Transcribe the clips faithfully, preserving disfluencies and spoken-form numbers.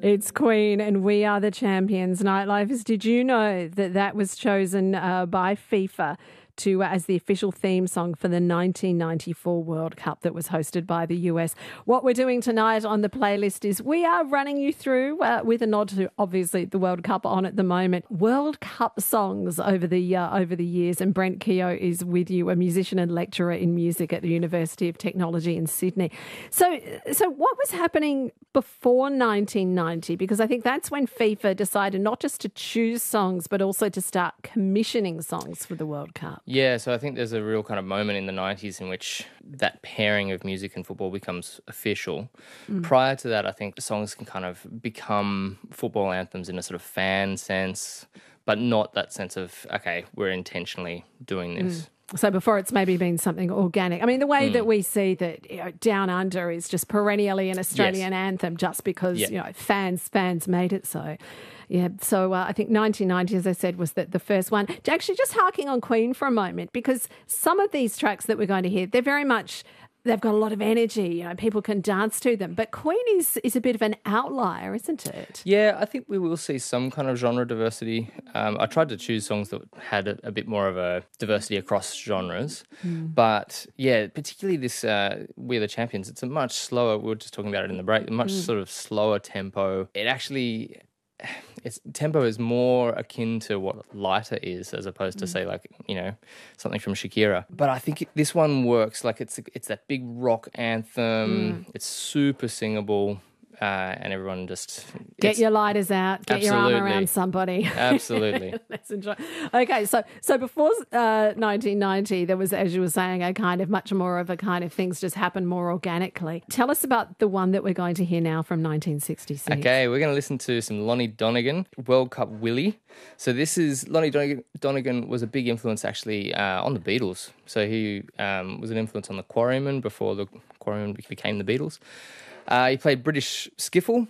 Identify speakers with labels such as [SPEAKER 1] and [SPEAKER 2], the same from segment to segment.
[SPEAKER 1] It's Queen and We Are the Champions. Nightlifers, did you know that that was chosen uh, by FIFA to uh, as the official theme song for the nineteen ninety-four World Cup that was hosted by the U S? What we're doing tonight on the playlist is we are running you through, uh, with a nod to obviously the World Cup on at the moment, World Cup songs over the uh, over the years. And Brent Keogh is with you, a musician and lecturer in music at the University of Technology in Sydney. So, so what was happening before nineteen ninety? Because I think that's when FIFA decided not just to choose songs, but also to start commissioning songs for the World Cup.
[SPEAKER 2] Yeah, so I think there's a real kind of moment in the nineties in which that pairing of music and football becomes official. Mm. Prior to that, I think songs can kind of become football anthems in a sort of fan sense, but not that sense of, okay, we're intentionally doing this.
[SPEAKER 1] Mm. So before it's maybe been something organic. I mean, the way
[SPEAKER 2] Mm.
[SPEAKER 1] that we see that, you know, Down Under is just perennially an Australian
[SPEAKER 2] Yes.
[SPEAKER 1] anthem just because,
[SPEAKER 2] Yeah.
[SPEAKER 1] you know, fans fans made it so. Yeah, so uh, I think nineteen ninety, as I said, was the, the first one. Actually, just harking on Queen for a moment, because some of these tracks that we're going to hear, they're very much, they've got a lot of energy, you know, people can dance to them. But Queen is, is a bit of an outlier, isn't it?
[SPEAKER 2] Yeah, I think we will see some kind of genre diversity. Um, I tried to choose songs that had a, a bit more of a diversity across genres. Mm. But yeah, particularly this uh, We're the Champions, it's a much slower, we were just talking about it in the break, a much mm. sort of slower tempo. It actually... Its tempo is more akin to what Lighter is, as opposed to, mm. say, like, you know, something from Shakira. But I think it, this one works. Like, it's it's that big rock anthem. Mm. It's super singable. Uh, and everyone just...
[SPEAKER 1] Get your lighters out. Get
[SPEAKER 2] absolutely.
[SPEAKER 1] your arm around somebody.
[SPEAKER 2] Absolutely.
[SPEAKER 1] Let's enjoy. Okay, so so before uh, nineteen ninety, there was, as you were saying, a kind of much more of a kind of things just happen more organically. Tell us about the one that we're going to hear now from nineteen sixty-six.
[SPEAKER 2] Okay, we're going to listen to some Lonnie Donegan, World Cup Willie. So this is... Lonnie Donegan, Donegan was a big influence, actually, uh, on the Beatles. So he um, was an influence on the Quarrymen before the Quarrymen became the Beatles. Uh, he played British skiffle,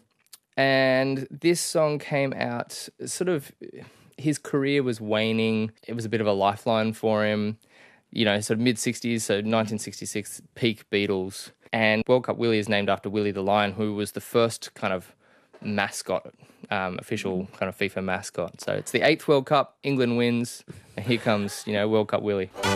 [SPEAKER 2] and this song came out sort of, his career was waning. It was a bit of a lifeline for him, you know, sort of mid-sixties, so nineteen sixty-six, peak Beatles. And World Cup Willie is named after Willie the Lion, who was the first kind of mascot, um, official kind of FIFA mascot. So it's the eighth World Cup, England wins, and here comes, you know, World Cup Willie.